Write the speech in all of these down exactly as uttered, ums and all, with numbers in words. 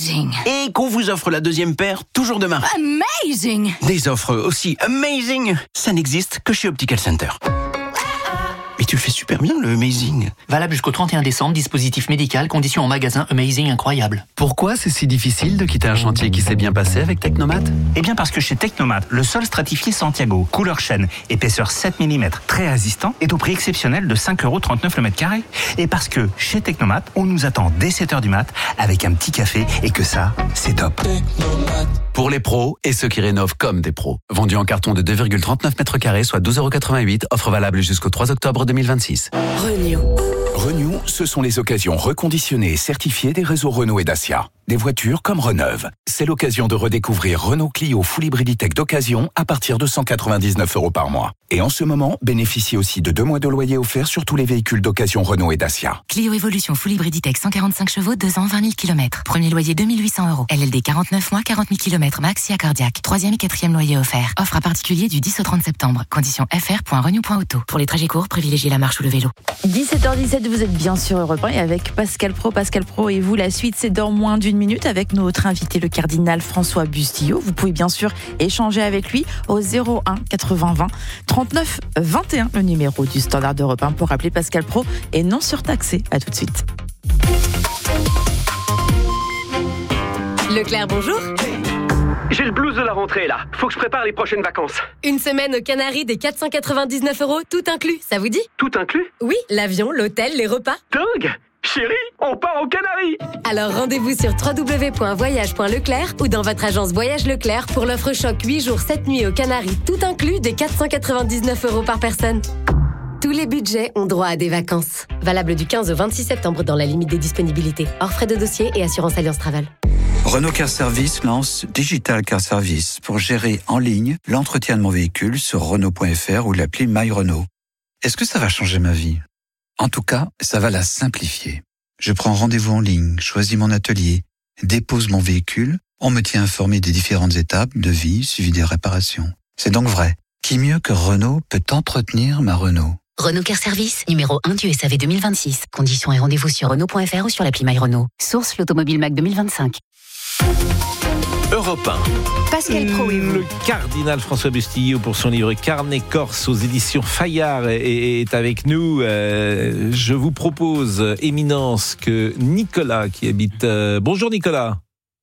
Amazing. Et qu'on vous offre la deuxième paire toujours demain. Amazing. Des offres aussi amazing, ça n'existe que chez Optical Center. Mais tu le fais super bien, le amazing. Valable jusqu'au trente et un décembre, dispositif médical, conditions en magasin, amazing, incroyable. Pourquoi c'est si difficile de quitter un chantier qui s'est bien passé avec Technomat ? Eh bien parce que chez Technomat, le sol stratifié Santiago, couleur chêne, épaisseur sept millimètres, très résistant, est au prix exceptionnel de cinq euros trente-neuf le mètre carré. Et parce que chez Technomat, on nous attend dès sept heures du mat avec un petit café et que ça, c'est top. Pour les pros et ceux qui rénovent comme des pros. Vendu en carton de deux virgule trente-neuf mètres carrés, soit douze euros quatre-vingt-huit, offre valable jusqu'au trois octobre deux mille vingt-six. Renew. Renew, ce sont les occasions reconditionnées et certifiées des réseaux Renault et Dacia. Des voitures comme Reneuve. C'est l'occasion de redécouvrir Renault Clio Full Hybriditech d'occasion à partir de cent quatre-vingt-dix-neuf euros par mois. Et en ce moment, bénéficiez aussi de deux mois de loyer offert sur tous les véhicules d'occasion Renault et Dacia. Clio Evolution Full Hybriditech cent quarante-cinq chevaux, deux ans, vingt mille kilomètres. Premier loyer deux mille huit cents euros. L L D quarante-neuf mois, quarante mille kilomètres max, I A cardiaque. Troisième et quatrième loyer offert. Offre à particulier du dix au trente septembre. Conditions f r point renew point auto. Pour les trajets courts, privilégiez la marche ou le vélo. dix-sept heures dix-sept, vous êtes bien sur Europe un et avec Pascal Pro. Pascal Pro et vous, la suite, c'est dans moins d'une minute avec notre invité, le cardinal François Bustillo. Vous pouvez bien sûr échanger avec lui au zéro un quatre-vingts vingt trente-neuf vingt et un, le numéro du standard d'Europe un pour appeler Pascal Pro et non surtaxé. À tout de suite. Leclerc, bonjour. J'ai le blues de la rentrée là, faut que je prépare les prochaines vacances. Une semaine aux Canaries des quatre cent quatre-vingt-dix-neuf euros, tout inclus, ça vous dit? Tout inclus? Oui, l'avion, l'hôtel, les repas. Dingue! Chérie, on part aux Canaries! Alors rendez-vous sur w w w point voyage point leclerc ou dans votre agence Voyage Leclerc pour l'offre choc huit jours sept nuits aux Canaries, tout inclus des quatre cent quatre-vingt-dix-neuf euros par personne. Tous les budgets ont droit à des vacances. Valable du quinze au vingt-six septembre dans la limite des disponibilités. Hors frais de dossier et assurance Alliance Travel. Renault Car Service lance Digital Car Service pour gérer en ligne l'entretien de mon véhicule sur Renault point F R ou l'appli My Renault. Est-ce que ça va changer ma vie ? En tout cas, ça va la simplifier. Je prends rendez-vous en ligne, choisis mon atelier, dépose mon véhicule, on me tient informé des différentes étapes, devis, suivi des réparations. C'est donc vrai. Qui mieux que Renault peut entretenir ma Renault ? Renault Car Service, numéro un du S A V deux mille vingt-six. Conditions et rendez-vous sur Renault point F R ou sur l'appli My Renault. Source l'Automobile Mac deux mille vingt-cinq. Europe un. Pascal Pro et vous. Le cardinal François Bustillo pour son livre Carnet Corse aux éditions Fayard est, est avec nous. Euh, je vous propose, éminence, que Nicolas qui habite... Euh, bonjour Nicolas.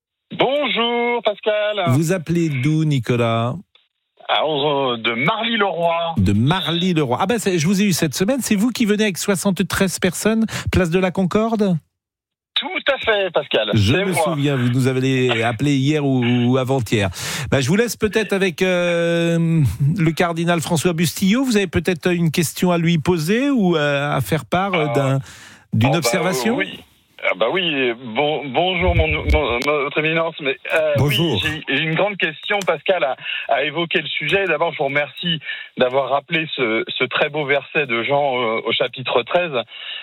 Bonjour Pascal. Vous appelez d'où Nicolas ? Alors, de Marly-le-Roi. De Marly-le-Roi. Ah ben je vous ai eu cette semaine, c'est vous qui venez avec soixante-treize personnes, place de la Concorde ? Tout à fait, Pascal. Je c'est me moi. souviens, vous nous avez appelé hier ou, ou avant-hier. Bah, je vous laisse peut-être avec euh, le cardinal François Bustillo. Vous avez peut-être une question à lui poser ou euh, à faire part euh, d'un, d'une oh, observation. bah, oui. Ah bah oui, bon, bonjour mon, mon, votre éminence. Mais, euh, bonjour. Oui, j'ai, j'ai une grande question, Pascal, à, à évoquer le sujet. D'abord, je vous remercie d'avoir rappelé ce, ce très beau verset de Jean euh, au chapitre treize,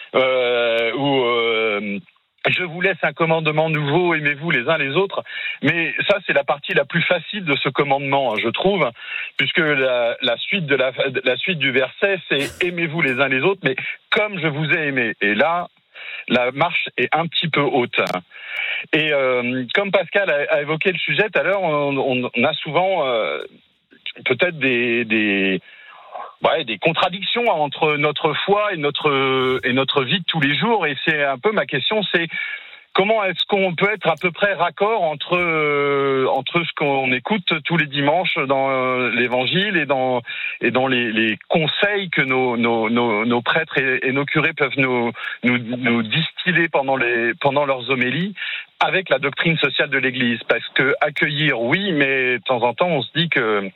euh, où... Euh, je vous laisse un commandement nouveau, aimez-vous les uns les autres. Mais ça, c'est la partie la plus facile de ce commandement, je trouve, puisque la, la suite de la, la suite du verset, c'est aimez-vous les uns les autres, mais comme je vous ai aimé. Et là, la marche est un petit peu haute. Et euh, comme Pascal a, a évoqué le sujet tout à l'heure, on, on, on a souvent euh, peut-être des... des Ouais, des contradictions entre notre foi et notre et notre vie de tous les jours, et c'est un peu ma question, c'est comment est-ce qu'on peut être à peu près raccord entre euh, entre ce qu'on écoute tous les dimanches dans euh, l'Évangile et dans et dans les, les conseils que nos nos nos, nos prêtres et, et nos curés peuvent nous, nous nous distiller pendant les pendant leurs homélies avec la doctrine sociale de l'Église, parce que accueillir oui, mais de temps en temps on se dit que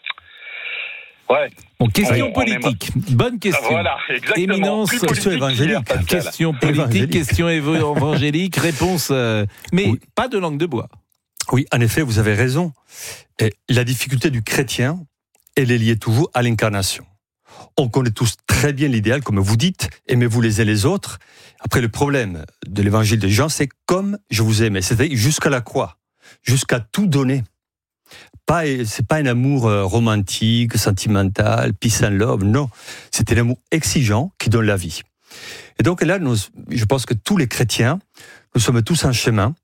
ouais. Bon, question on, politique. On est... Bonne question. Voilà, exactement. Éminence, question évangélique. Question politique, question évangélique, réponse. Euh, mais oui. Pas de langue de bois. Oui, en effet, vous avez raison. Et la difficulté du chrétien, elle est liée toujours à l'incarnation. On connaît tous très bien l'idéal, comme vous dites, aimez-vous les uns les autres. Après, le problème de l'évangile de Jean, c'est comme je vous aime, c'est-à-dire jusqu'à la croix, jusqu'à tout donner. Pas, c'est pas un amour romantique, sentimental, peace and love, non. C'est un amour exigeant qui donne la vie. Et donc là, nous, je pense que tous les chrétiens, nous sommes tous en chemin